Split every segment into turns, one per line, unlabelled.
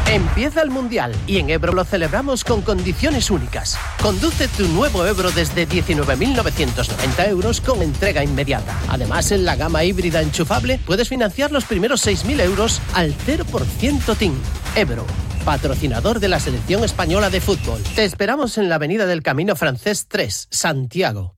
Empieza el Mundial y en Ebro lo celebramos con condiciones únicas. Conduce tu nuevo Ebro desde 19.990 euros con entrega inmediata. Además, en la gama híbrida enchufable puedes financiar los primeros 6.000 euros al 0% TIN. Ebro, patrocinador de la Selección Española de Fútbol. Te esperamos en la Avenida del Camino Francés 3, Santiago.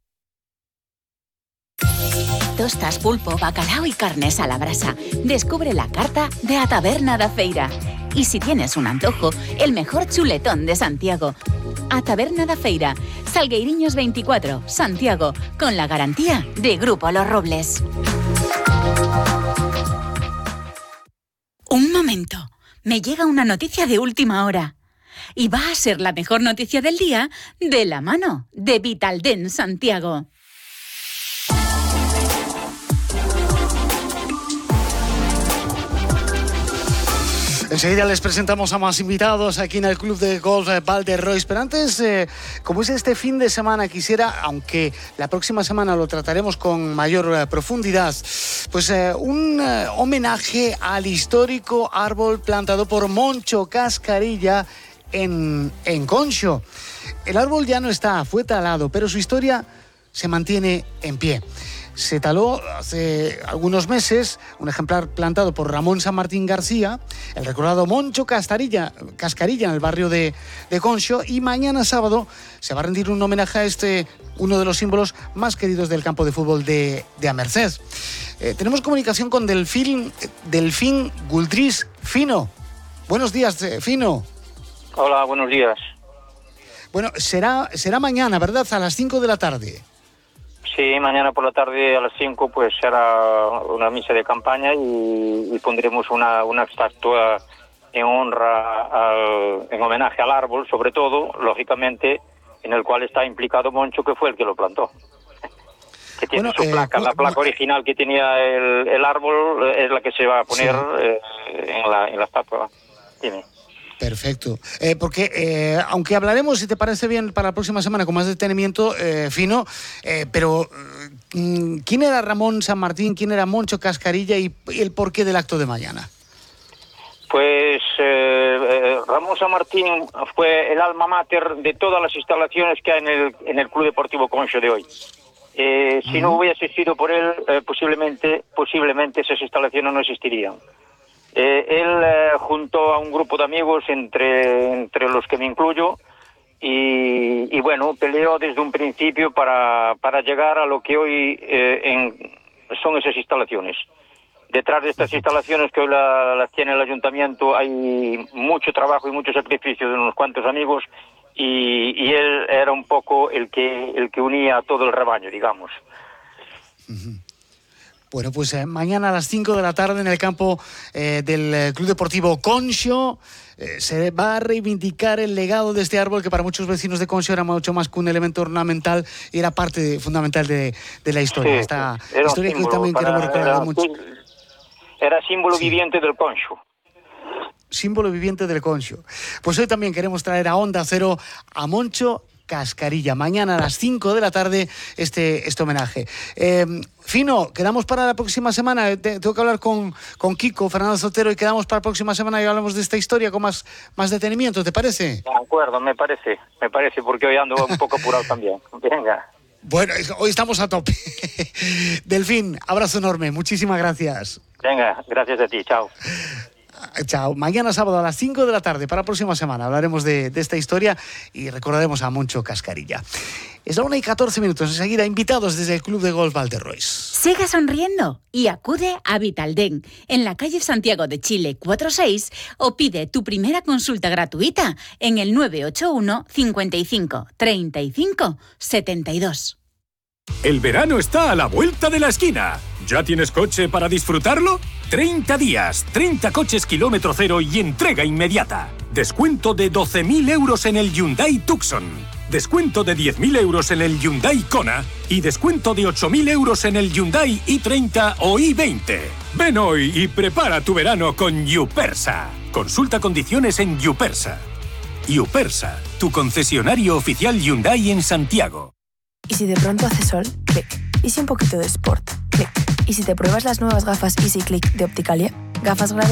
Tostas, pulpo, bacalao y carnes a la brasa. Descubre la carta de A Taberna da Feira. Y si tienes un antojo, el mejor chuletón de Santiago. A Taberna da Feira, Salgueiriños 24, Santiago, con la garantía de Grupo Los Robles. Un momento, me llega una noticia de última hora. Y va a ser la mejor noticia del día de la mano de Vitaldent Santiago.
Enseguida les presentamos a más invitados aquí en el Club de Golf Valderrois. Pero antes, como es este fin de semana, quisiera, aunque la próxima semana lo trataremos con mayor profundidad, pues un homenaje al histórico árbol plantado por Moncho Cascarilla en Conxo. El árbol ya no está, fue talado, pero su historia se mantiene en pie. Se taló hace algunos meses un ejemplar plantado por Ramón San Martín García, el recordado Moncho Cascarilla en el barrio de Conxo, y mañana sábado se va a rendir un homenaje a uno de los símbolos más queridos del campo de fútbol de Amerced. Tenemos comunicación con Delfín Guldrís. Fino, buenos días, Fino.
Hola, buenos días.
Bueno, será mañana, ¿verdad? A las 5 de la tarde.
Sí, mañana por la tarde a las 5 pues será una misa de campaña y pondremos una estatua en en homenaje al árbol, sobre todo, lógicamente, en el cual está implicado Moncho, que fue el que lo plantó. Que tiene su placa, la placa original que tenía el árbol es la que se va a poner en la estatua. Dime.
Perfecto. Porque, aunque hablaremos, si te parece bien, para la próxima semana con más detenimiento, Fino, pero ¿quién era Ramón San Martín? ¿Quién era Moncho Cascarilla? Y el porqué del acto de mañana.
Pues Ramón San Martín fue el alma mater de todas las instalaciones que hay en el Club Deportivo Conxo de hoy. Si no hubiese sido por él, posiblemente esas instalaciones no existirían. Él junto a un grupo de amigos, entre los que me incluyo, y bueno, peleó desde un principio para llegar a lo que hoy son esas instalaciones. Detrás de estas instalaciones que hoy las tiene el ayuntamiento hay mucho trabajo y mucho sacrificio de unos cuantos amigos, y él era un poco el que unía a todo el rebaño, digamos.
Bueno, pues mañana a las 5 de la tarde en el campo del Club Deportivo Conxo se va a reivindicar el legado de este árbol que para muchos vecinos de Conxo era mucho más que un elemento ornamental y era parte fundamental de la historia.
Sí,
esta
era
historia que también queremos recordar mucho.
Era símbolo viviente del Conxo.
Símbolo viviente del Conxo. Pues hoy también queremos traer a Onda Cero a Moncho Cascarilla. Mañana a las 5 de la tarde este homenaje. Fino, quedamos para la próxima semana. Tengo que hablar con Kiko, Fernando Sotero, y quedamos para la próxima semana y hablamos de esta historia con más detenimiento, ¿te parece?
De acuerdo, me parece, porque hoy ando un poco apurado también. Venga.
Bueno, hoy estamos a tope. Delfín, abrazo enorme, muchísimas gracias.
Venga, gracias a ti, chao.
Chao. Mañana sábado a las 5 de la tarde, para la próxima semana, hablaremos de esta historia y recordaremos a Moncho Cascarilla. Es la 1:14. Enseguida, invitados desde el Club de Golf Valderrois.
Sigue sonriendo y acude a Vitaldent en la calle Santiago de Chile 46 o pide tu primera consulta gratuita en el 981 55 35 72.
El verano está a la vuelta de la esquina. ¿Ya tienes coche para disfrutarlo? 30 días, 30 coches kilómetro cero y entrega inmediata. Descuento de 12.000 euros en el Hyundai Tucson. Descuento de 10.000 euros en el Hyundai Kona. Y descuento de 8.000 euros en el Hyundai i30 o i20. Ven hoy y prepara tu verano con Yupersa. Consulta condiciones en Yupersa. Yupersa, tu concesionario oficial Hyundai en Santiago.
¿Y si de pronto hace sol? Clic. ¿Y si un poquito de sport? Clic. ¿Y si te pruebas las nuevas gafas Easy Click de Opticalia? Gafas